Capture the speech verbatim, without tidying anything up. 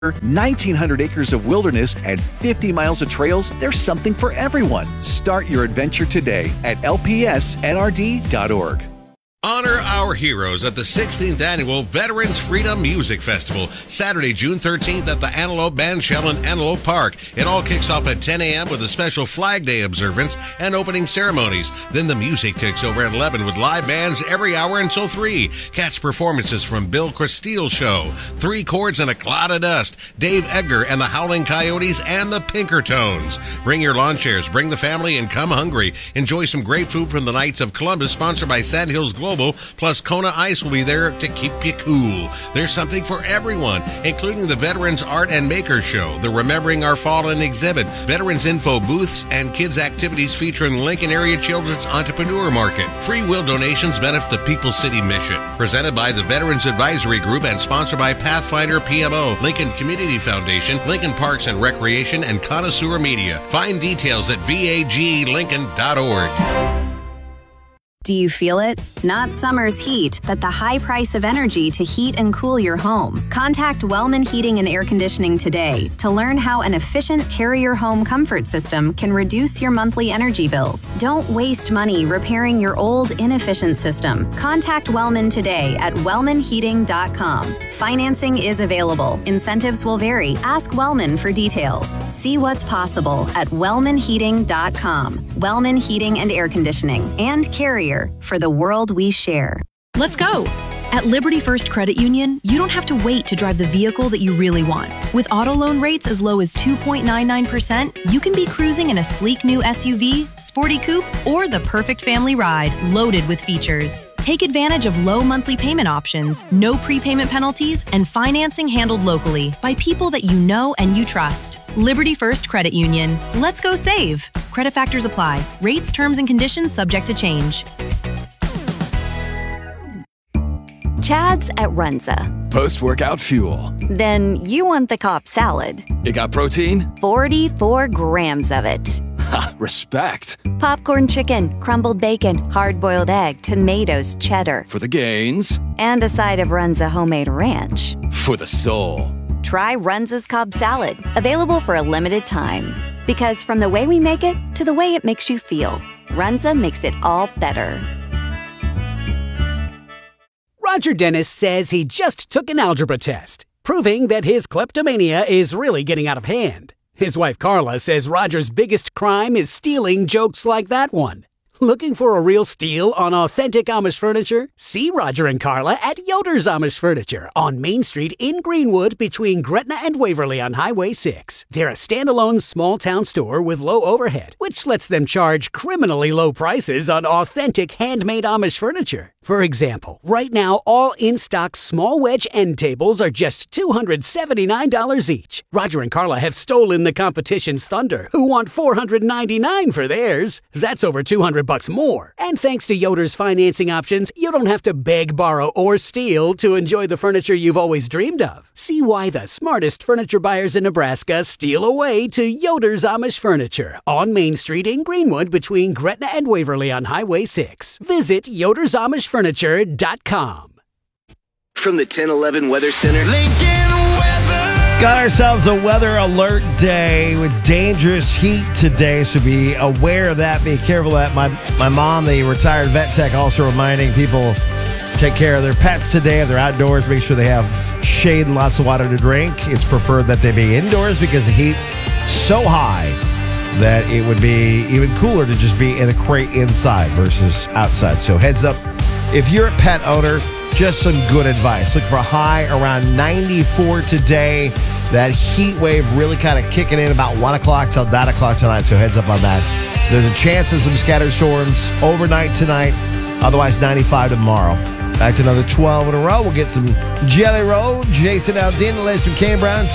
nineteen hundred acres of wilderness and fifty miles of trails, there's something for everyone. Start your adventure today at L P S N R D dot org. Honor our heroes at the sixteenth Annual Veterans Freedom Music Festival, Saturday, June thirteenth at the Antelope Bandshell in Antelope Park. It all kicks off at ten a.m. with a special Flag Day observance and opening ceremonies. Then the music takes over at eleven with live bands every hour until three. Catch performances from Bill Cristile Show, Three Chords and a Cloud of Dust, Dave Edgar and the Howling Coyotes, and the Pinkertones. Bring your lawn chairs, bring the family, and come hungry. Enjoy some great food from the Knights of Columbus, sponsored by Sand Hills Global. Plus, Kona Ice will be there to keep you cool. There's something for everyone, including the Veterans Art and Makers Show, the Remembering Our Fallen exhibit, Veterans Info booths, and kids' activities featuring Lincoln Area Children's Entrepreneur Market. Free will donations benefit the People's City Mission. Presented by the Veterans Advisory Group and sponsored by Pathfinder P M O, Lincoln Community Foundation, Lincoln Parks and Recreation, and Connoisseur Media. Find details at V A G lincoln dot org. Do you feel it? Not summer's heat, but the high price of energy to heat and cool your home. Contact Wellman Heating and Air Conditioning today to learn how an efficient Carrier home comfort system can reduce your monthly energy bills. Don't waste money repairing your old, inefficient system. Contact Wellman today at wellman heating dot com. Financing is available. Incentives will vary. Ask Wellman for details. See what's possible at wellman heating dot com. Wellman Heating and Air Conditioning and Carrier, for the world we share. Let's go! At Liberty First Credit Union, you don't have to wait to drive the vehicle that you really want. With auto loan rates as low as two point nine nine percent, you can be cruising in a sleek new S U V, sporty coupe, or the perfect family ride loaded with features. Take advantage of low monthly payment options, no prepayment penalties, and financing handled locally by people that you know and you trust. Liberty First Credit Union. Let's go save. Credit factors apply. Rates, terms, and conditions subject to change. Chad's at Runza. Post-workout fuel. Then you want the Cobb salad. It got protein? forty-four grams of it. Ha, respect. Popcorn chicken, crumbled bacon, hard-boiled egg, tomatoes, cheddar. For the gains. And a side of Runza homemade ranch. For the soul. Try Runza's Cobb salad, available for a limited time. Because from the way we make it to the way it makes you feel, Runza makes it all better. Roger Dennis says he just took an algebra test, proving that his kleptomania is really getting out of hand. His wife Carla says Roger's biggest crime is stealing jokes like that one. Looking for a real steal on authentic Amish furniture? See Roger and Carla at Yoder's Amish Furniture on Main Street in Greenwood between Gretna and Waverly on Highway six. They're a standalone small-town store with low overhead, which lets them charge criminally low prices on authentic handmade Amish furniture. For example, right now, all in-stock small wedge end tables are just two hundred seventy-nine dollars each. Roger and Carla have stolen the competition's thunder, who want four hundred ninety-nine dollars for theirs. That's over two hundred bucks more. And thanks to Yoder's financing options, you don't have to beg, borrow, or steal to enjoy the furniture you've always dreamed of. See why the smartest furniture buyers in Nebraska steal away to Yoder's Amish Furniture on Main Street in Greenwood between Gretna and Waverly on Highway six. Visit Yoder's Amish Furniture dot com. From the ten eleven Weather Center, Lincoln Weather. Got ourselves a weather alert day with dangerous heat today, so be aware of that. Be careful of that. My, my mom, the retired vet tech, also reminding people take care of their pets today. If they're outdoors, make sure they have shade and lots of water to drink. It's preferred that they be indoors because the heat so high that it would be even cooler to just be in a crate inside versus outside. So heads up, if you're a pet owner, just some good advice. Look for a high around ninety-four today. That heat wave really kind of kicking in about one o'clock till nine o'clock tonight, so heads up on that. There's a chance of some scattered storms overnight tonight, otherwise ninety-five tomorrow. Back to another twelve in a row. We'll get some Jelly Roll. Jason Aldean, the latest from Kane Brown.